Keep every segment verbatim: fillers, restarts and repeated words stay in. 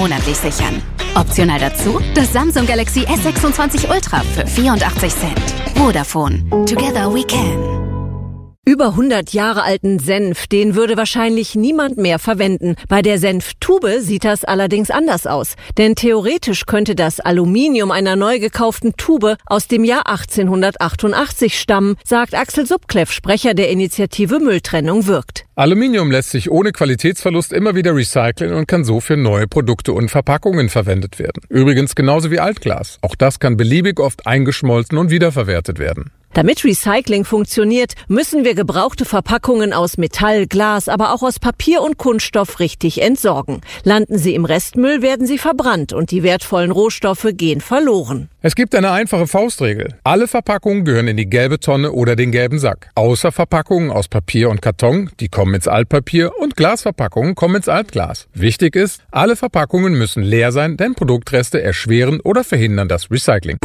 monatlich sichern. Optional dazu das Samsung Galaxy S sechsundzwanzig Ultra für vierundachtzig Cent. Vodafone. Together we can. Über hundert Jahre alten Senf, den würde wahrscheinlich niemand mehr verwenden. Bei der Senftube sieht das allerdings anders aus. Denn theoretisch könnte das Aluminium einer neu gekauften Tube aus dem Jahr achtzehnhundertachtundachtzig stammen, sagt Axel Subkleff, Sprecher der Initiative Mülltrennung wirkt. Aluminium lässt sich ohne Qualitätsverlust immer wieder recyceln und kann so für neue Produkte und Verpackungen verwendet werden. Übrigens genauso wie Altglas. Auch das kann beliebig oft eingeschmolzen und wiederverwertet werden. Damit Recycling funktioniert, müssen wir gebrauchte Verpackungen aus Metall, Glas, aber auch aus Papier und Kunststoff richtig entsorgen. Landen sie im Restmüll, werden sie verbrannt und die wertvollen Rohstoffe gehen verloren. Es gibt eine einfache Faustregel. Alle Verpackungen gehören in die gelbe Tonne oder den gelben Sack. Außer Verpackungen aus Papier und Karton, die kommen ins Altpapier, und Glasverpackungen kommen ins Altglas. Wichtig ist, alle Verpackungen müssen leer sein, denn Produktreste erschweren oder verhindern das Recycling.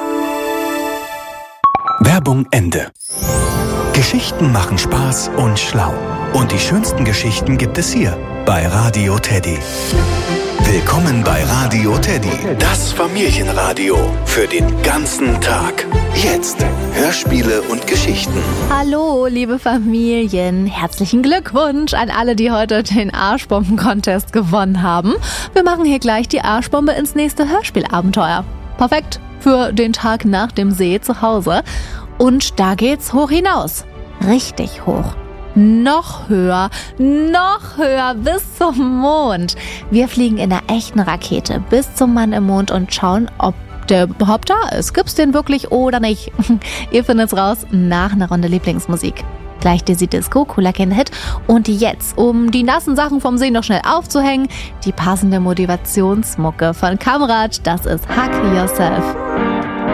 Werbung Ende. Geschichten machen Spaß und schlau. Und die schönsten Geschichten gibt es hier bei Radio Teddy. Willkommen bei Radio Teddy, das Familienradio für den ganzen Tag. Jetzt Hörspiele und Geschichten. Hallo, liebe Familien. Herzlichen Glückwunsch an alle, die heute den Arschbomben-Contest gewonnen haben. Wir machen hier gleich die Arschbombe ins nächste Hörspielabenteuer. Perfekt für den Tag nach dem See zu Hause. Und da geht's hoch hinaus. Richtig hoch. Noch höher, noch höher, bis zum Mond. Wir fliegen in einer echten Rakete bis zum Mann im Mond und schauen, ob der überhaupt da ist. Gibt's den wirklich oder nicht? Ihr findet's raus nach einer Runde Lieblingsmusik. Gleich Dizzy Disco, cooler Kinderhit. Und jetzt, um die nassen Sachen vom See noch schnell aufzuhängen, die passende Motivationsmucke von Kamrat. Das ist Hack Yourself.